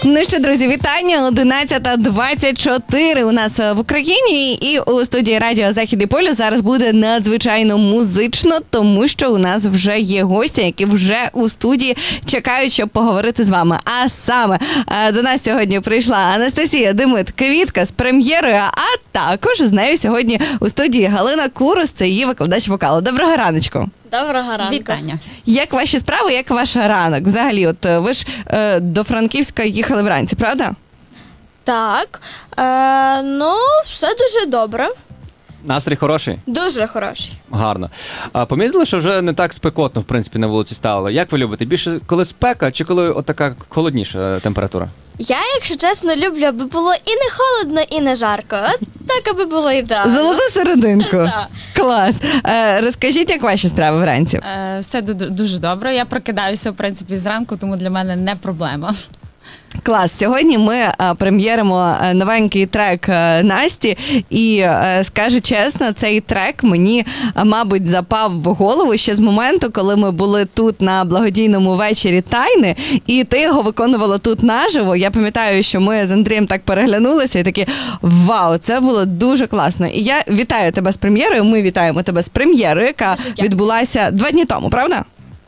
Ну що, друзі, вітання. 11:24 у нас в Україні. І у студії радіо «Захід і полюс» зараз буде надзвичайно музично, тому що у нас вже є гості, які вже у студії чекають, щоб поговорити з вами. А саме до нас сьогодні прийшла Анастасія Демит-Квітка з прем'єрою, а також з нею сьогодні у студії Галина Курус, це її викладач вокалу. Доброго раночку. Доброго ранку. Вітання. Як ваші справи, як ваш ранок? Взагалі, от ви ж до Франківська їхали вранці, правда? Так, все дуже добре. Настрій хороший? Дуже хороший. Гарно. А помітили, що вже не так спекотно, в принципі, на вулиці стало? Як ви любите? Більше коли спека чи коли отака холодніша температура? Я, якщо чесно, люблю, аби було і не холодно, і не жарко. От так, аби було ідеально. Золоту серединку. Так. Клас. Розкажіть, як ваші справи вранці? Все дуже добре. Я прокидаюся, в принципі, зранку, тому для мене не проблема. Клас. Сьогодні ми прем'єримо новенький трек Насті. І скажу чесно, цей трек мені, мабуть, запав в голову ще з моменту, коли ми були тут на благодійному вечорі Тайни, і ти його виконувала тут наживо. Я пам'ятаю, що ми з Андрієм так переглянулися і такі, вау, це було дуже класно. І я вітаю тебе з прем'єрою, ми вітаємо тебе з прем'єрою, яка відбулася 2 дні тому, правда?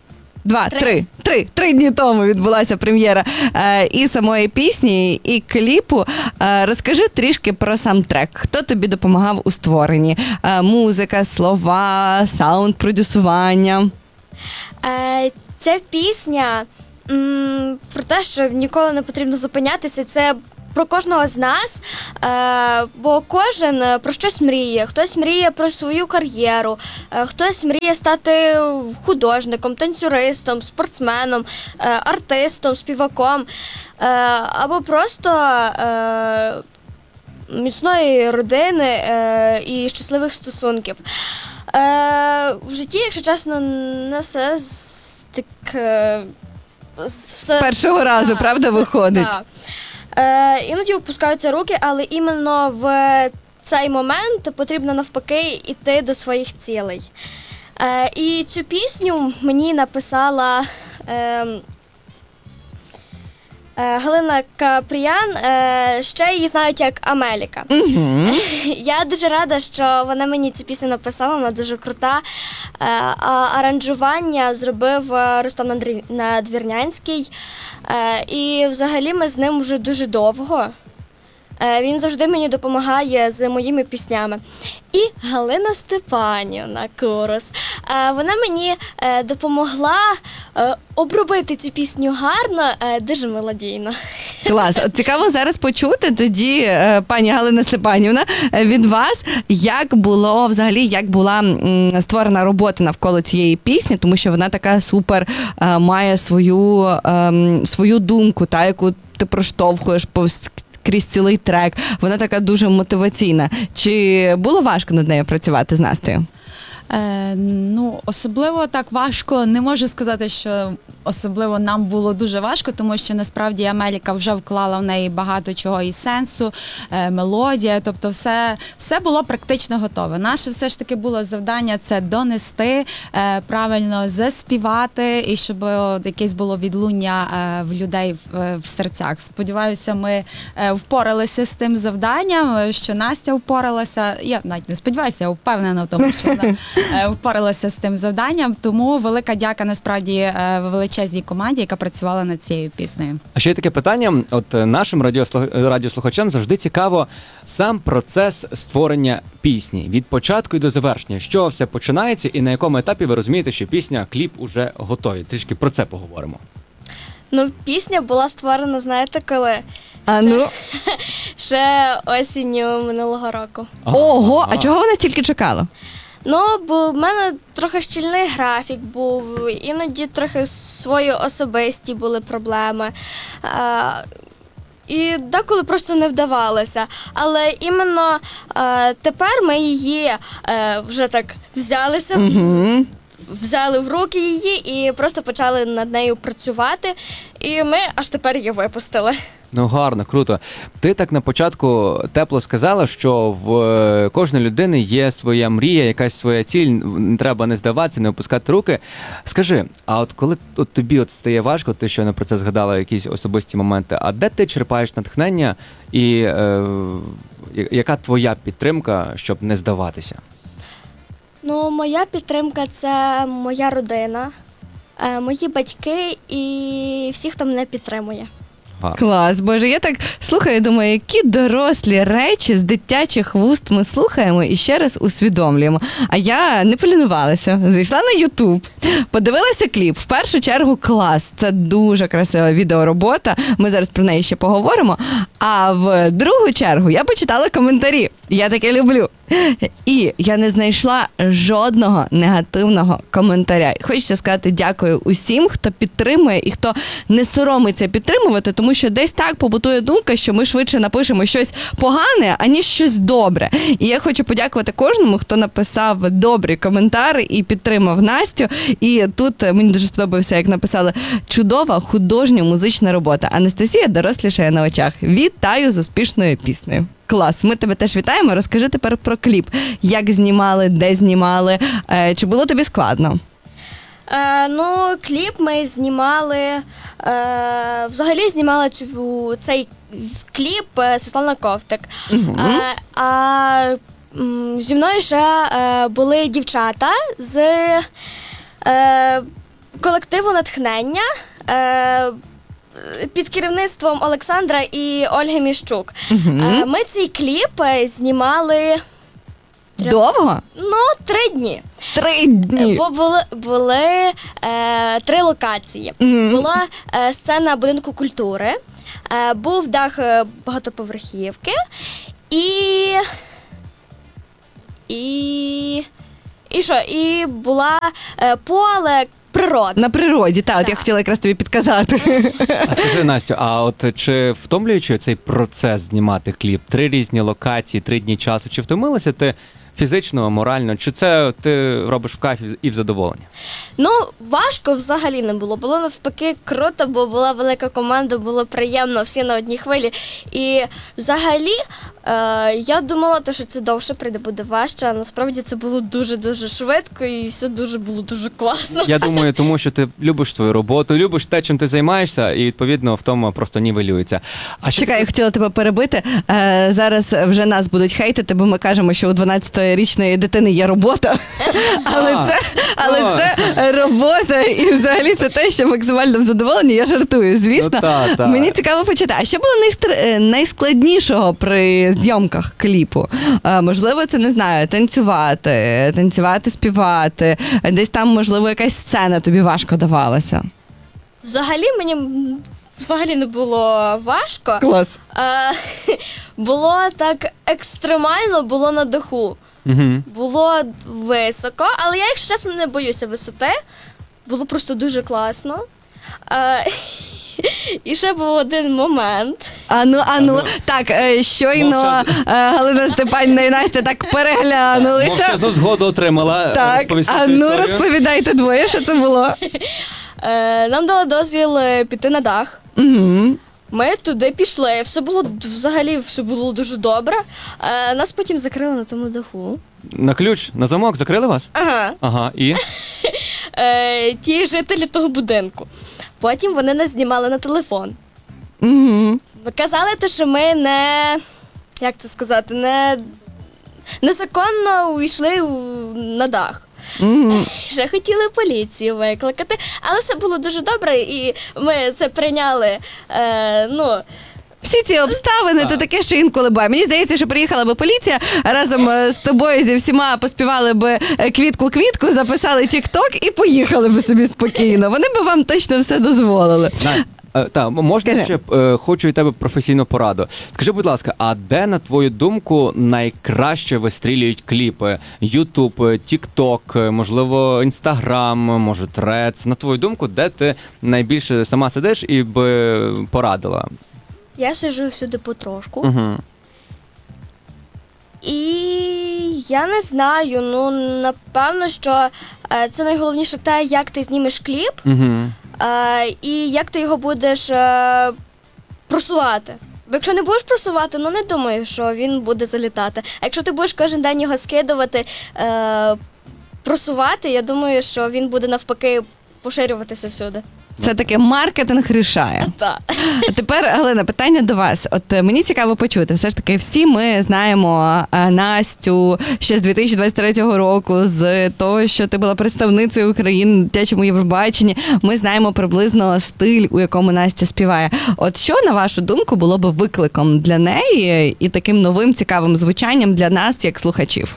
3 дні тому відбулася прем'єра і самої пісні, і кліпу. Розкажи трішки про сам трек. Хто тобі допомагав у створенні? Музика, слова, саунд-продюсування? Ця пісня про те, що ніколи не потрібно зупинятися, це про кожного з нас, бо кожен про щось мріє. Хтось мріє про свою кар'єру, хтось мріє стати художником, танцюристом, спортсменом, артистом, співаком, або просто міцної родини і щасливих стосунків. В житті, якщо чесно, не все з першого разу, правда, виходить? Так. Іноді опускаються руки, але іменно в цей момент потрібно навпаки йти до своїх цілей. І цю пісню мені написала Галина Капріян, ще її знають як Амеліка. Я дуже рада, що вона мені цю пісню написала, вона дуже крута. А аранжування зробив Рустам Надвірнянський. І взагалі ми з ним вже дуже довго. Він завжди мені допомагає з моїми піснями. І Галина Степанівна Курус, вона мені допомогла обробити цю пісню гарно, дуже мелодійно. Клас. От цікаво зараз почути тоді, пані Галина Степанівна, від вас, як було взагалі, як була створена робота навколо цієї пісні, тому що вона така супер має свою думку, та, яку ти проштовхуєш крізь цілий трек. Вона така дуже мотиваційна. Чи було важко над нею працювати з Настею? Особливо так важко, не можу сказати, що особливо нам було дуже важко, тому що насправді Амеліка вже вклала в неї багато чого і сенсу, мелодія, тобто все було практично готове. Наше все ж таки було завдання це донести, правильно заспівати і щоб якесь було відлуння в людей в серцях. Сподіваюся, ми впоралися з тим завданням, що Настя впоралася. Я навіть не сподіваюся, я впевнена в тому, що вона впоралася з тим завданням, тому велика дяка насправді величезній команді, яка працювала над цією піснею. А ще є таке питання, от нашим радіослухачам завжди цікаво сам процес створення пісні, від початку і до завершення. Що все починається і на якому етапі ви розумієте, що пісня, кліп уже готові? Трішки про це поговоримо. Пісня була створена, знаєте, коли? Ще осінню минулого року. Ого, а чого вона стільки чекала? Бо в мене трохи щільний графік був, іноді трохи свої особисті були проблеми. І деколи просто не вдавалося. Але іменно тепер ми її вже так взялися взяли в руки її і просто почали над нею працювати. І ми аж тепер її випустили. Ну, гарно, круто. Ти так на початку тепло сказала, що в кожної людини є своя мрія, якась своя ціль, не треба не здаватися, не опускати руки. Скажи, а от коли тобі стає важко, ти щойно про це згадала, якісь особисті моменти, а де ти черпаєш натхнення і яка твоя підтримка, щоб не здаватися? Ну, моя підтримка – це моя родина, мої батьки і всі, хто мене підтримує. Гарно. Клас, Боже, я так слухаю і думаю, які дорослі речі з дитячих вуст ми слухаємо і ще раз усвідомлюємо. А я не полінувалася, зайшла на YouTube, подивилася кліп. В першу чергу клас, це дуже красива відеоробота, ми зараз про неї ще поговоримо. А в другу чергу я почитала коментарі, я таке люблю. І я не знайшла жодного негативного коментаря. Хочеться сказати дякую усім, хто підтримує і хто не соромиться підтримувати, тому що десь так побутує думка, що ми швидше напишемо щось погане, аніж щось добре. І я хочу подякувати кожному, хто написав добрий коментар і підтримав Настю. І тут мені дуже сподобався, як написали, чудова художня музична робота. Анастасія дорослішає на очах. Вітаю з успішною піснею. Клас, ми тебе теж вітаємо. Розкажи тепер про кліп. Як знімали, де знімали, чи було тобі складно? Ну, кліп ми знімали, взагалі знімала цей кліп Світлана Ковтик. Зі мною ще були дівчата з колективу «Натхнення», під керівництвом Олександра і Ольги Міщук. Ми цей кліп знімали Довго? 3 дні. 3 дні. Бо були 3 локації. Була сцена будинку культури, був дах багатоповерхівки і була поле. Природа. На природі, так. От я хотіла якраз тобі підказати. А скажи, Настю, а от чи втомлюючи цей процес знімати кліп? 3 різні локації, 3 дні часу. Чи втомилася ти фізично, морально? Чи це ти робиш в кайф і в задоволення? Ну, важко взагалі не було. Було навпаки круто, бо була велика команда, було приємно, всі на одній хвилі. І взагалі я думала, що це довше прийде, буде важче, а насправді це було дуже-дуже швидко і все було дуже класно. Я думаю, тому що ти любиш свою роботу, любиш те, чим ти займаєшся, і відповідно в тому просто нівелюється. А що Чекай, я хотіла тебе перебити. Зараз вже нас будуть хейтити, бо ми кажемо, що у 12-річної дитини є робота. Але це робота, і взагалі це те, що максимально задоволені. Я жартую, звісно. та. Мені цікаво почути. А що було найскладнішого при зйомках кліпу? Можливо, це, не знаю, танцювати, співати. Десь там, можливо, якась сцена тобі важко давалася. Взагалі мені не було важко. Клас. Було так екстремально, було на даху. Було високо, але я, якщо чесно, не боюся висоти. Було просто дуже класно. І ще був один момент. Ану. Так, щойно Галина Степанівна і Настя так переглянулися. Мовчазну згоду отримала. Так, розповідайте двоє, що це було. Нам дали дозвіл піти на дах. Угу. Ми туди пішли, все було дуже добре. Нас потім закрили на тому даху. На ключ, на замок закрили вас? Ага, і? Ті жителі того будинку. Потім вони нас знімали на телефон. Угу. Казали, що ми незаконно увійшли на дах. Ще хотіли поліцію викликати, але все було дуже добре, і ми це прийняли, Всі ці обставини, то таке, що інколи буває. Мені здається, що приїхала би поліція, разом з тобою зі всіма поспівали би квітку-квітку, записали тік-ток і поїхали би собі спокійно. Вони би вам точно все дозволили. Так, можна ще хочу від тебе професійну пораду. Скажи, будь ласка, а де, на твою думку, найкраще вистрілюють кліпи? Ютуб, Тік-Ток, можливо, Інстаграм, може, Трец. На твою думку, де ти найбільше сама сидиш і би порадила? Я сиджу всюди потрошку. Угу. І Я не знаю. Ну, напевно, що це найголовніше те, як ти знімеш кліп, і як ти його будеш просувати. Бо якщо не будеш просувати, ну не думаю, що він буде залітати. А якщо ти будеш кожен день його скидувати, просувати, я думаю, що він буде навпаки поширюватися всюди. Це таке маркетинг рішає. Так. А тепер, Галина, питання до вас. От мені цікаво почути. Все ж таки, всі ми знаємо Настю ще з 2023 року, з того, що ти була представницею України на дитячому Євробаченні. Ми знаємо приблизно стиль, у якому Настя співає. От що, на вашу думку, було б викликом для неї і таким новим цікавим звучанням для нас, як слухачів?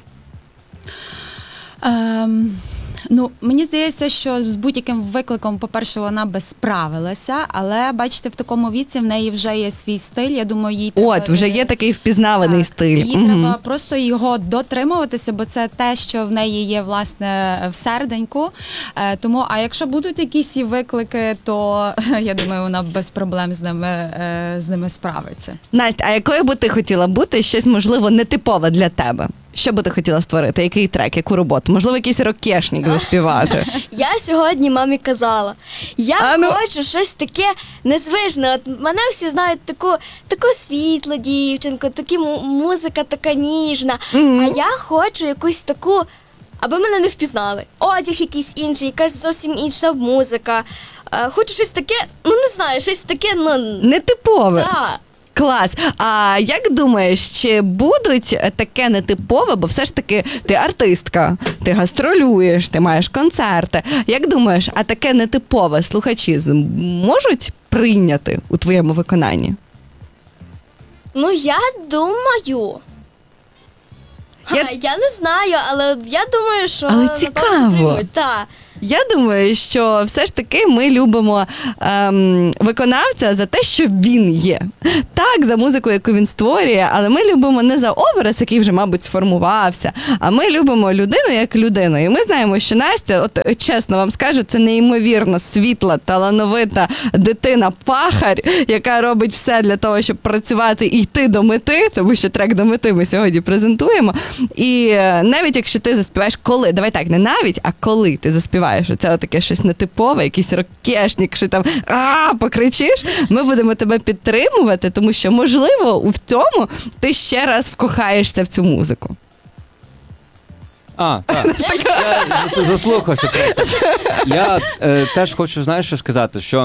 Ну, мені здається, що з будь-яким викликом, по-перше, вона би справилася, але, бачите, в такому віці в неї вже є свій стиль, я думаю, їй треба... От, вже є такий впізнаваний стиль. Їй треба просто його дотримуватися, бо це те, що в неї є, власне, в серденьку. Тому, а якщо будуть якісь і виклики, то, я думаю, вона без проблем з ними справиться. Настя, а якою би ти хотіла бути, щось, можливо, нетипове для тебе? Що би ти хотіла створити? Який трек, яку роботу? Можливо, якийсь рокешник заспівати? Я сьогодні мамі казала, я хочу щось таке незвичне. От мене всі знають таку світлу дівчинку, музика така ніжна. А я хочу якусь таку, аби мене не впізнали. Одяг якийсь інший, якась зовсім інша музика. Хочу щось таке, ну не знаю, щось таке, ну... Нетипове? Так. Клас. А як думаєш, чи будуть таке нетипове, бо все ж таки ти артистка, ти гастролюєш, ти маєш концерти. Як думаєш, а таке нетипове слухачі можуть прийняти у твоєму виконанні? Ну, я думаю. Я не знаю, але я думаю, що... Але цікаво. Так. Я думаю, що все ж таки ми любимо виконавця за те, що він є. Так, за музику, яку він створює, але ми любимо не за образ, який вже, мабуть, сформувався, а ми любимо людину як людину. І ми знаємо, що Настя, от чесно вам скажу, це неймовірно світла, талановита дитина-пахар, яка робить все для того, щоб працювати і йти до мети, тому що трек «До мети» ми сьогодні презентуємо. І навіть якщо ти заспіваєш коли, давай так, не навіть, а коли ти заспіваєш, що це таке щось нетипове, якийсь рокешник, що там покричиш, ми будемо тебе підтримувати, тому що, можливо, в цьому ти ще раз вкохаєшся в цю музику. Так. Я заслухався просто. Я теж хочу, знаєш, що сказати, що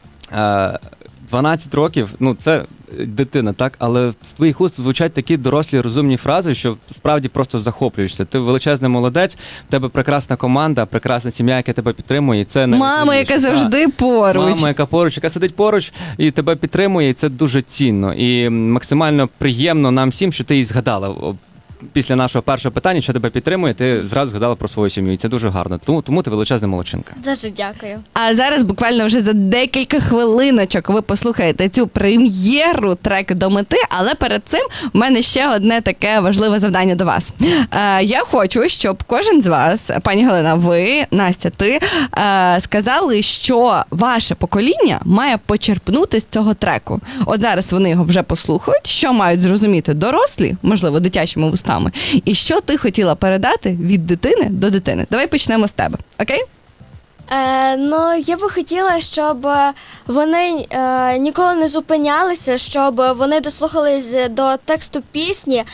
12 років, ну це дитина, так, але з твоїх уст звучать такі дорослі розумні фрази, що справді просто захоплюєшся. Ти величезний молодець, в тебе прекрасна команда, прекрасна сім'я, яка тебе підтримує. І це мама, яка завжди поруч. Мама, яка поруч, яка сидить поруч і тебе підтримує, і це дуже цінно. І максимально приємно нам всім, що ти її згадала. Після нашого першого питання, що тебе підтримує, ти зразу згадала про свою сім'ю. І це дуже гарно. Тому ти величезна молодчинка. Дуже дякую. А зараз буквально вже за декілька хвилиночок ви послухаєте цю прем'єру трек «До мети», але перед цим в мене ще одне таке важливе завдання до вас. Я хочу, щоб кожен з вас, пані Галина, ви, Настя, ти, сказали, що ваше покоління має почерпнути з цього треку. От зараз вони його вже послухають, що мають зрозуміти дорослі, можливо, дитячими вустами, і що ти хотіла передати від дитини до дитини. Давай почнемо з тебе, окей? Ну, я би хотіла, щоб вони ніколи не зупинялися, щоб вони дослухались до тексту пісні,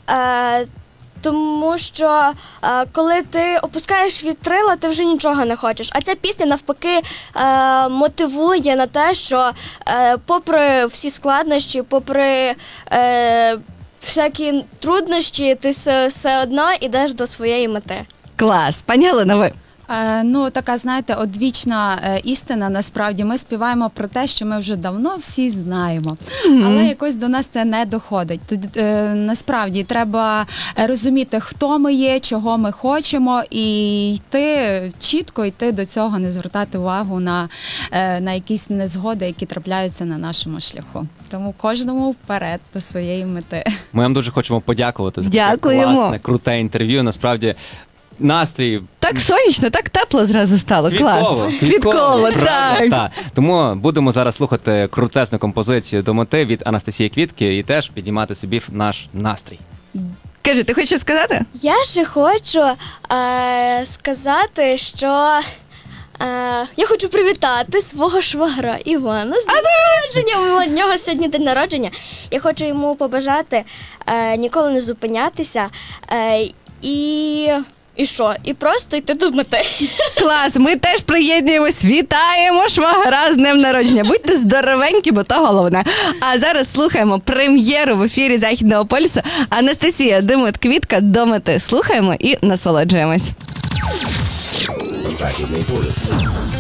тому що коли ти опускаєш вітрила, ти вже нічого не хочеш. А ця пісня навпаки мотивує на те, що попри всі складнощі, попри всякі труднощі, ти все одно йдеш до своєї мети. Клас. Пані Галина, ви? Ну, така, знаєте, одвічна істина, насправді. Ми співаємо про те, що ми вже давно всі знаємо, але якось до нас це не доходить. Тут, насправді, треба розуміти, хто ми є, чого ми хочемо, і йти чітко, йти до цього, не звертати увагу на якісь незгоди, які трапляються на нашому шляху. Тому кожному вперед до своєї мети. Ми вам дуже хочемо подякувати за таке класне, круте інтерв'ю. Насправді, настрій... Так сонячно, так тепло зразу стало. Клас. Квітково, так. Так. Тому будемо зараз слухати крутесну композицію «До мети» від Анастасії Квітки і теж піднімати собі наш настрій. Кажи, ти хочеш сказати? Я ще хочу сказати, що я хочу привітати свого швагра Івана з днем народження. У нього сьогодні день народження. Я хочу йому побажати ніколи не зупинятися і що? І просто йти до мети. Клас, ми теж приєднуємось, вітаємо швагра з днем народження. Будьте здоровенькі, бо то головне. А зараз слухаємо прем'єру в ефірі Західного полюсу. Анастасія Демет-Квітка до мети. Слухаємо і насолоджуємось. Західний полюс.